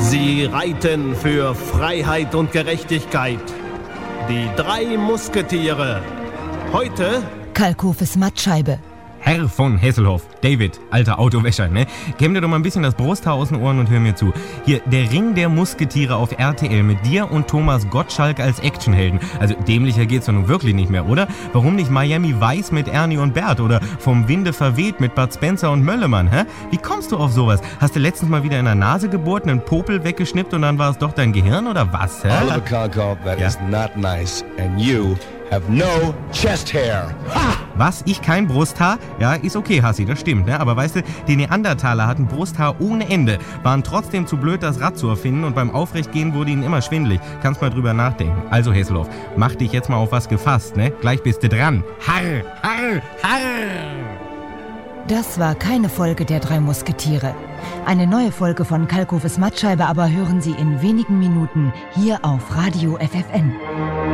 Sie reiten für Freiheit und Gerechtigkeit. Die 3 Musketiere. Heute Kalkofes Mattscheibe. Herr von Hesselhoff, David, alter Autowäscher, ne? Kämm dir doch mal ein bisschen das Brusthaar aus den Ohren und hör mir zu. Hier, der Ring der Musketiere auf RTL mit dir und Thomas Gottschalk als Actionhelden. Also dämlicher geht's doch nun wirklich nicht mehr, oder? Warum nicht Miami Vice mit Ernie und Bert oder Vom Winde verweht mit Bud Spencer und Möllemann, hä? Wie kommst du auf sowas? Hast du letztens mal wieder in der Nase gebohrt, einen Popel weggeschnippt und dann war es doch dein Gehirn oder was, hä? Oliver Konkoff, that is not nice. And you have no chest hair. Ha! Was? Ich kein Brusthaar? Ja, ist okay, Hassi, das stimmt, ne? Aber weißt du, die Neandertaler hatten Brusthaar ohne Ende, waren trotzdem zu blöd, das Rad zu erfinden und beim Aufrechtgehen wurde ihnen immer schwindelig. Kannst mal drüber nachdenken. Also, Hesselhoff, mach dich jetzt mal auf was gefasst, ne? Gleich bist du dran. Harr, harr, harr! Das war keine Folge der 3 Musketiere. Eine neue Folge von Kalkofes Mattscheibe aber hören Sie in wenigen Minuten hier auf Radio FFN.